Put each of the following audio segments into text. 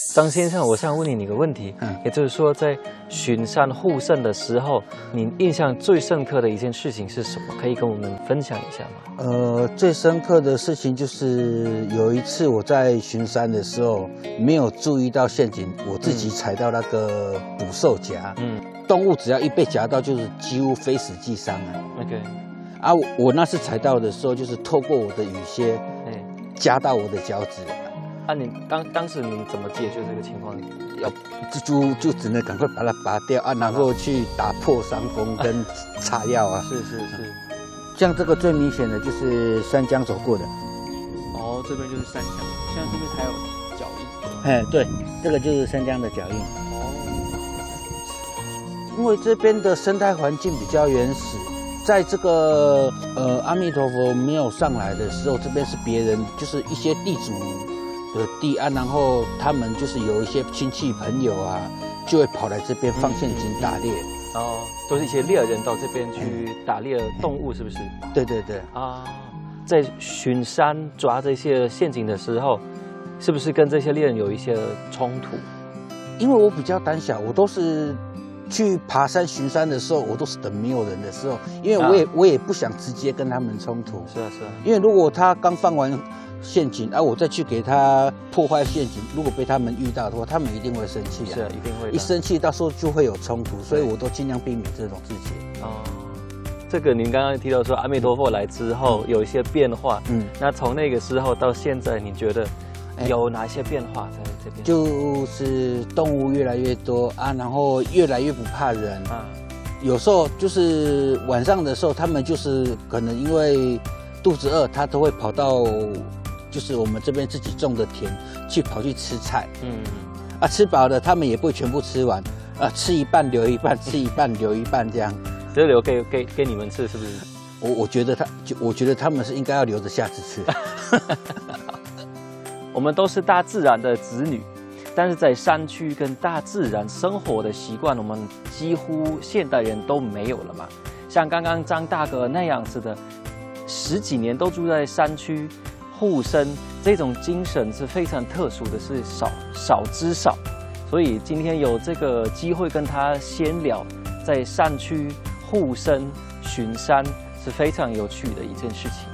张先生，我想问你一个问题，也就是说，在巡山护圣的时候，你印象最深刻的一件事情是什么？可以跟我们分享一下吗？ 最深刻的事情就是有一次我在巡山的时候，没有注意到陷阱，我自己踩到那个捕兽夹。动物只要一被夹到，就是几乎非死即伤啊。 OK。 啊，我那次踩到的时候，就是透过我的雨靴，夹到我的脚趾。 啊，你当时你怎么解决这个情况？ 就只能赶快把它拔掉啊，然后去打破伤风跟擦药啊。 是。 像这个最明显的就是山江走过的。 哦，这边就是山江，像这边还有脚印。 哎，对，这个就是山江的脚印。因为这边的生态环境比较原始，在这个阿弥陀佛没有上来的时候，这边是别人就是一些地主的地啊，然后他们就是有一些亲戚朋友啊，就会跑来这边放陷阱打猎。 都是一些猎人到这边去打猎动物，是不是？ 对啊，在巡山抓这些陷阱的时候，是不是跟这些猎人有一些冲突？ 因为我比较胆小，我都是去爬山巡山的时候，我都是等没有人的时候，因为我也不想直接跟他们冲突。 是啊。 因为如果他刚放完陷阱，我再去给他破坏陷阱，如果被他们遇到的话，他们一定会生气。 是啊，一定会。 一生气，到时候就会有冲突，所以我都尽量避免这种事情。 这个您刚刚提到说阿弥陀佛来之后有一些变化，那从那个时候到现在，你觉得有哪些变化在这边？ 就是动物越来越多啊，然后越来越不怕人啊。有时候就是晚上的时候，他们就是可能因为肚子饿，他都会跑到就是我们这边自己种的田跑去吃菜。吃饱了，他们也不会全部吃完，吃一半留一半，吃一半留一半这样。 只留给你们吃，是不是？ 我觉得他们是应该要留着下次吃。 我们都是大自然的子女，但是在山区跟大自然生活的习惯，我们几乎现代人都没有了嘛。像刚刚张大哥那样子的，10几年都住在山区，护生这种精神是非常特殊的，是少之少。所以今天有这个机会跟他闲聊，在山区护生巡山是非常有趣的一件事情。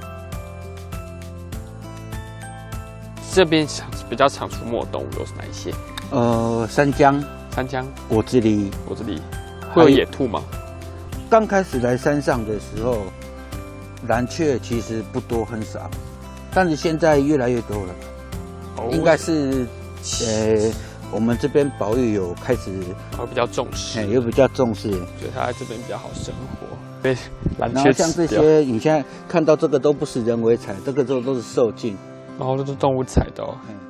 这边比较常出没的动物都是哪一些？ 山姜、果子狸会有野兔吗？ 刚开始来山上的时候，蓝雀其实不多，很少，但是现在越来越多了。应该是我们这边保育有开始， 比较重视， 有比较重视， 觉得它在这边比较好生活。对，蓝雀像这些，你现在看到这个都不是人为采，这个都是受尽。 然后都是动物采的。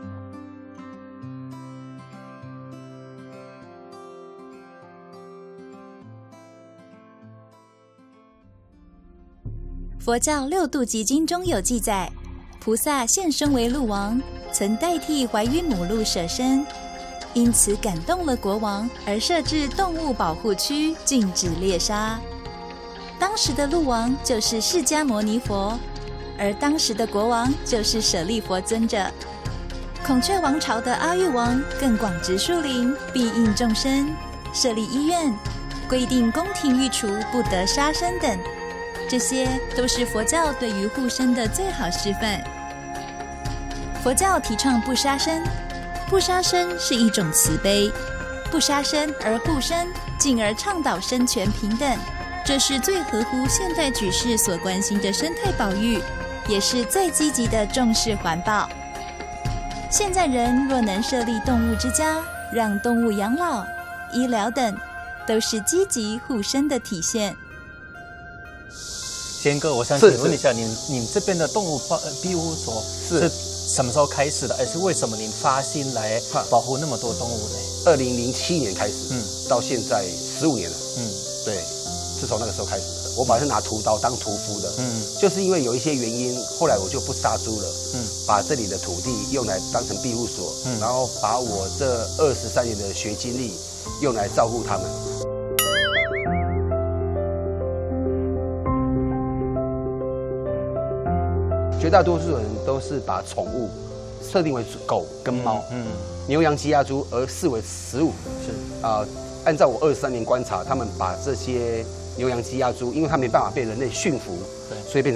佛教6度集经中有记载，菩萨现身为鹿王，曾代替怀孕母鹿舍身，因此感动了国王，而设置动物保护区，禁止猎杀。当时的鹿王就是释迦牟尼佛，而当时的国王就是舍利佛尊者。孔雀王朝的阿育王更广植树林，庇应众生，设立医院，规定宫廷御厨不得杀生等，这些都是佛教对于护生的最好示范。佛教提倡不杀生，不杀生是一种慈悲，不杀生而护生，进而倡导生权平等，这是最合乎现代举世所关心的生态保育，也是最积极的重视环保。现在人若能设立动物之家，让动物养老、医疗等，都是积极护生的体现。 贤哥，我想请问一下，你这边的动物庇护所是什么时候开始的？而是为什么您发心来保护那么多动物呢 ？2007年开始，到现在15年了。对，是从那个时候开始的。我本来是拿屠刀当屠夫的，就是因为有一些原因，后来我就不杀猪了，把这里的土地用来当成庇护所，然后把我这23年的学经历用来照顾他们。绝大多数人都是把宠物设定为狗跟猫，牛羊鸡鸭猪而视为食物。是按照我23年观察，他们把这些牛羊鸡鸭猪，因为它没办法被人类驯服，所以变成